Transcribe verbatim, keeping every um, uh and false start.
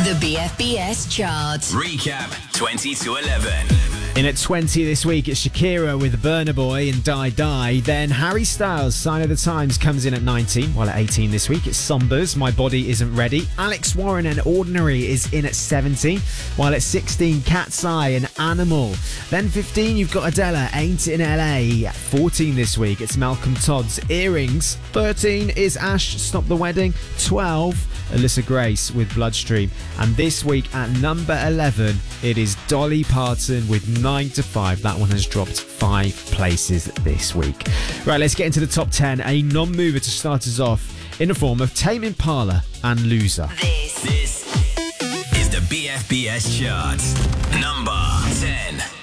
The B F B S chart. Recap twenty to eleven. In at twenty this week, it's Shakira with Burna Boy and Die Die. Then Harry Styles, Sign of the Times, comes in at nineteen. While at eighteen this week, it's Sombers, My Body Isn't Ready. Alex Warren and Ordinary is in at seventeen. While at sixteen, Cat's Eye and Animal. Then fifteen, you've got Adele, Ain't in L A. At fourteen this week, it's Malcolm Todd's Earrings. thirteen is Ash, Stop the Wedding. twelve, Alyssa Grace with Bloodstream. And this week at number eleven, it is Dolly Parton with nine to five. That one has dropped five places this week. Right, let's get into the top ten. A non-mover to start us off in the form of Tame Impala and Loser. This, This is the B F B S chart. Number ten.